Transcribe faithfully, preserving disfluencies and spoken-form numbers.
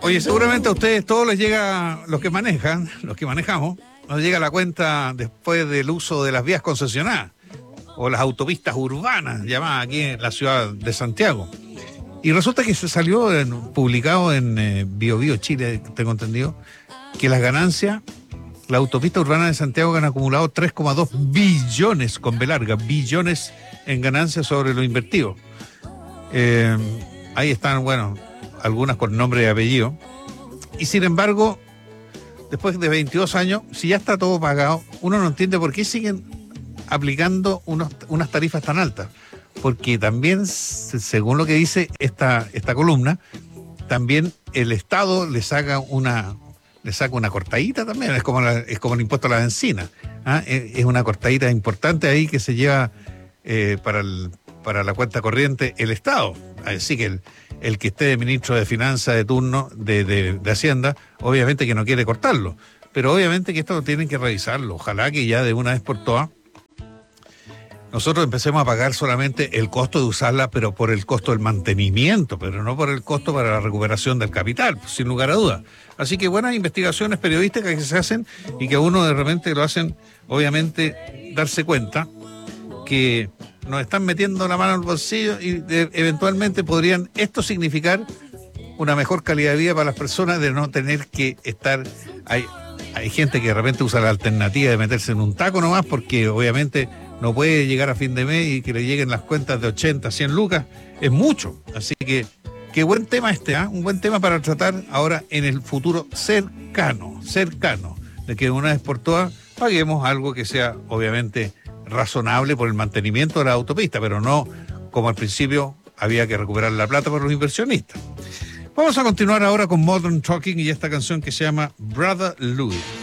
Oye, seguramente a ustedes todos les llega, los que manejan, los que manejamos, nos llega la cuenta después del uso de las vías concesionadas o las autopistas urbanas, llamadas aquí en la ciudad de Santiago. Y resulta que se salió en, publicado en eh, Bio Bio Chile, tengo entendido, que las ganancias, la autopista urbana de Santiago han acumulado tres coma dos billones, con B larga, billones en ganancias sobre lo invertido. Eh, ahí están, bueno, algunas con nombre y apellido. Y sin embargo, después de veintidós años, si ya está todo pagado, uno no entiende por qué siguen aplicando unos, unas tarifas tan altas. Porque también, según lo que dice esta, esta columna, también el Estado le saca una, le saca una cortadita también, es como, la, es como el impuesto a la benzina. ¿Ah? Es, es una cortadita importante ahí que se lleva eh, para, el, para la cuenta corriente el Estado. Así que el, el que esté de ministro de Finanzas de turno, de, de, de Hacienda, obviamente que no quiere cortarlo. Pero obviamente que esto lo tienen que revisarlo. Ojalá que ya de una vez por todas nosotros empecemos a pagar solamente el costo de usarla, pero por el costo del mantenimiento, pero no por el costo para la recuperación del capital, sin lugar a dudas. Así que buenas investigaciones periodísticas que se hacen y que uno de repente lo hacen, obviamente, darse cuenta que nos están metiendo la mano en el bolsillo y de, eventualmente podrían esto significar una mejor calidad de vida para las personas, de no tener que estar... Hay, hay gente que de repente usa la alternativa de meterse en un taco nomás porque obviamente no puede llegar a fin de mes y que le lleguen las cuentas de ochenta, cien lucas, es mucho. Así que qué buen tema este, ¿eh? Un buen tema para tratar ahora en el futuro cercano, cercano, de que de una vez por todas paguemos algo que sea obviamente razonable por el mantenimiento de la autopista, pero no como al principio había que recuperar la plata por los inversionistas. Vamos a continuar ahora con Modern Talking y esta canción que se llama Brother Louie.